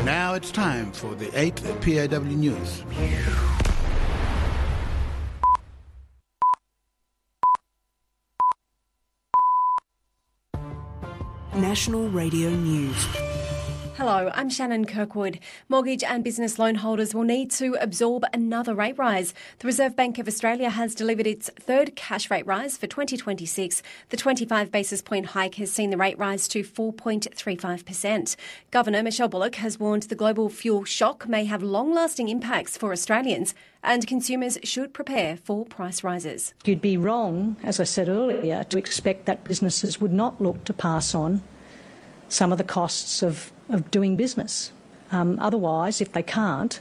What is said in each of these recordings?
Now it's time for the 8th PAW News. National Radio News. Hello, I'm Shannon Kirkwood. Mortgage and business loan holders will need to absorb another rate rise. The Reserve Bank of Australia has delivered its third cash rate rise for 2026. The 25 basis point hike has seen the rate rise to 4.35%. Governor Michelle Bullock has warned the global fuel shock may have long-lasting impacts for Australians and consumers should prepare for price rises. You'd be wrong, as I said earlier, to expect that businesses would not look to pass on some of the costs of doing business. Otherwise, if they can't,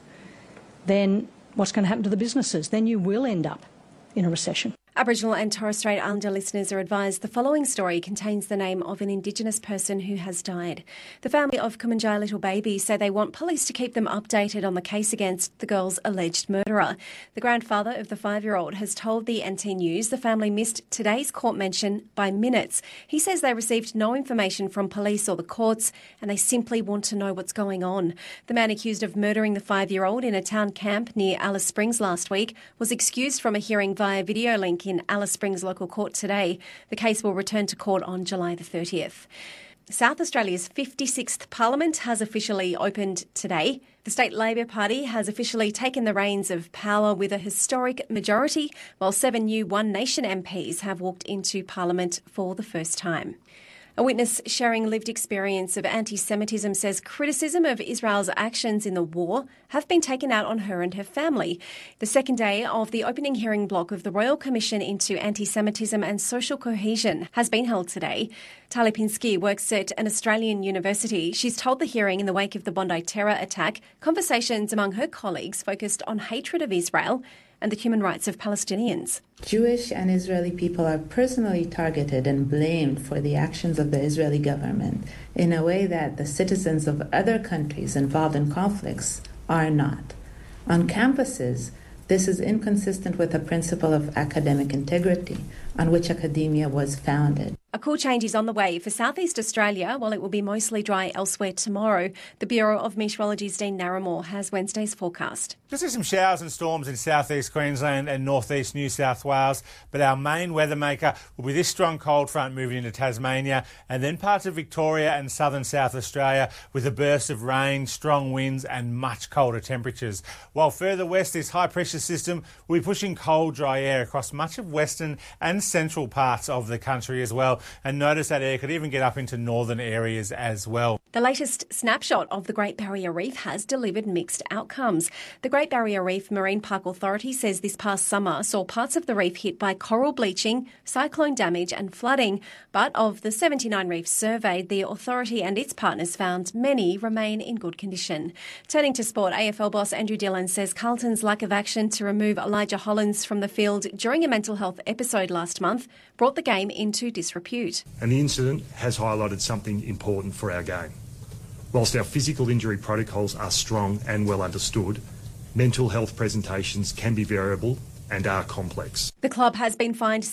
then what's going to happen to the businesses? Then you will end up in a recession. Aboriginal and Torres Strait Islander listeners are advised the following story contains the name of an Indigenous person who has died. The family of Kumanjai little baby say they want police to keep them updated on the case against the girl's alleged murderer. The grandfather of the 5-year-old has told the NT News the family missed today's court mention by minutes. He says they received no information from police or the courts and they simply want to know what's going on. The man accused of murdering the 5-year-old in a town camp near Alice Springs last week was excused from a hearing via video link in Alice Springs local court today. The case will return to court on July the 30th. South Australia's 56th Parliament has officially opened today. The State Labor Party has officially taken the reins of power with a historic majority, while 7 new One Nation MPs have walked into Parliament for the first time. A witness sharing lived experience of anti-Semitism says criticism of Israel's actions in the war have been taken out on her and her family. The second day of the opening hearing block of the Royal Commission into Anti-Semitism and Social Cohesion has been held today. Tali Pinsky works at an Australian university. She's told the hearing in the wake of the Bondi terror attack, conversations among her colleagues focused on hatred of Israel and the human rights of Palestinians. Jewish and Israeli people are personally targeted and blamed for the actions of the Israeli government in a way that the citizens of other countries involved in conflicts are not. On campuses, this is inconsistent with the principle of academic integrity on which academia was founded. A cool change is on the way for southeast Australia, while it will be mostly dry elsewhere tomorrow. The Bureau of Meteorology's Dean Narramore has Wednesday's forecast. Just see some showers and storms in southeast Queensland and northeast New South Wales, but our main weather maker will be this strong cold front moving into Tasmania and then parts of Victoria and southern South Australia with a burst of rain, strong winds and much colder temperatures. While further west, this high pressure system will be pushing cold, dry air across much of western and central parts of the country as well. And notice that air could even get up into northern areas as well. The latest snapshot of the Great Barrier Reef has delivered mixed outcomes. The Great Barrier Reef Marine Park Authority says this past summer saw parts of the reef hit by coral bleaching, cyclone damage and flooding. But of the 79 reefs surveyed, the authority and its partners found many remain in good condition. Turning to sport, AFL boss Andrew Dillon says Carlton's lack of action to remove Elijah Hollins from the field during a mental health episode last month brought the game into disrepute. And the incident has highlighted something important for our game. Whilst our physical injury protocols are strong and well understood, mental health presentations can be variable and are complex. The club has been fined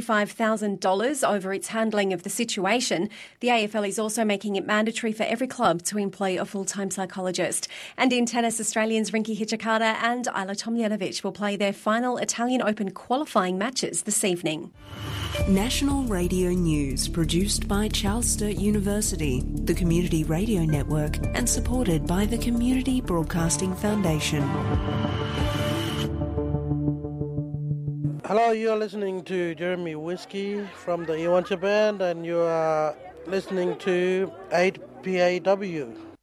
$75,000 over its handling of the situation. The AFL is also making it mandatory for every club to employ a full-time psychologist. And in tennis, Australians Rinky Hijikata and Ajla Tomljanovic will play their final Italian Open qualifying matches this evening. National Radio News, produced by Charles Sturt University, the Community Radio Network, and supported by the Community Broadcasting Foundation. Hello, you're listening to Jeremy Whiskey from the Iwancha Band, and you are listening to 8PAW.